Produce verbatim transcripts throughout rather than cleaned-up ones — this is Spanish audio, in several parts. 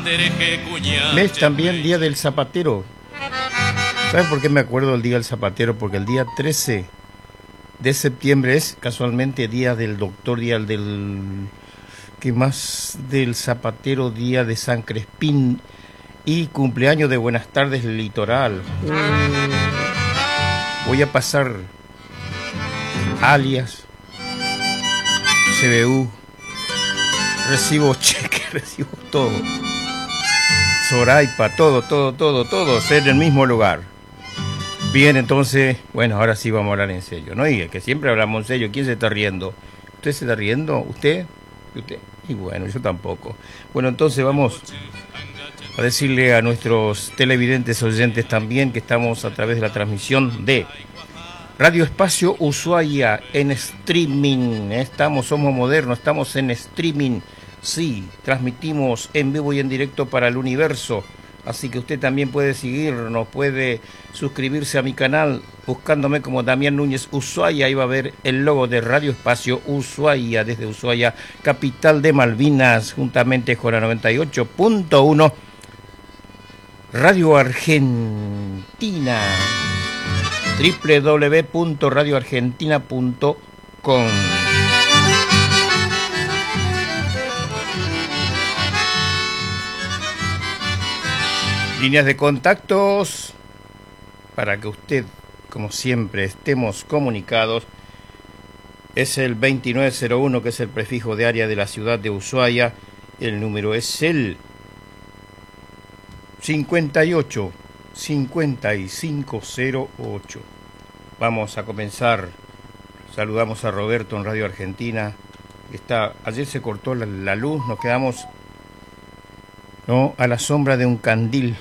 Mes también Día del Zapatero. ¿Sabes por qué me acuerdo del Día del Zapatero? Porque el día trece de septiembre es casualmente Día del Doctor, Día del... ¿Qué más? Del Zapatero, Día de San Crespín y cumpleaños de Buenas Tardes Litoral. Voy a pasar alias, C B U, recibo cheque, recibo todo. Soraipa, todo, todo, todo, todo, en el mismo lugar. Bien, entonces, bueno, ahora sí vamos a hablar en serio, ¿no? Y que siempre hablamos en serio. ¿Quién se está riendo? ¿Usted se está riendo? ¿Usted? ¿Y usted? Y bueno, yo tampoco. Bueno, entonces vamos a decirle a nuestros televidentes oyentes también que estamos a través de la transmisión de Radio Espacio Ushuaia en streaming. Estamos, somos modernos, estamos en streaming. Sí, transmitimos en vivo y en directo para el universo. Así que usted también puede seguirnos, puede suscribirse a mi canal buscándome como Damián Núñez Ushuaia. Ahí va a ver el logo de Radio Espacio Ushuaia desde Ushuaia, capital de Malvinas, juntamente con la noventa y ocho punto uno Radio Argentina. doble u doble u doble u punto radio argentina punto com. Líneas de contactos para que usted, como siempre, estemos comunicados. Es el veintinueve cero uno, que es el prefijo de área de la ciudad de Ushuaia. El número es el cincuenta y ocho cincuenta y cinco cero ocho. Vamos a comenzar. Saludamos a Roberto en Radio Argentina. Está, ayer se cortó la, la luz, nos quedamos, no, a la sombra de un candil.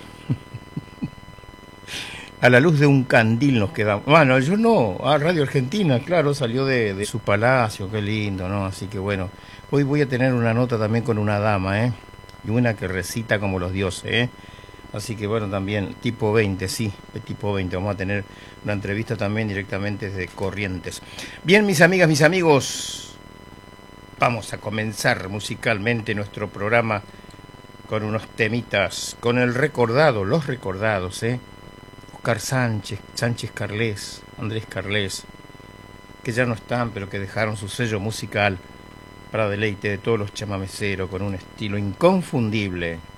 A la luz de un candil nos quedamos. Bueno, yo no, a Radio Argentina, claro, salió de, de su palacio, qué lindo, ¿no? Así que bueno, hoy voy a tener una nota también con una dama, ¿eh? Y una que recita como los dioses, ¿eh? Así que bueno, también tipo veinte, sí, de tipo veinte. Vamos a tener una entrevista también directamente desde Corrientes. Bien, mis amigas, mis amigos, vamos a comenzar musicalmente nuestro programa con unos temitas, con el recordado, los recordados, ¿eh? Oscar Sánchez, Sánchez Carles, Andrés Carles, que ya no están, pero que dejaron su sello musical para deleite de todos los chamameceros, con un estilo inconfundible.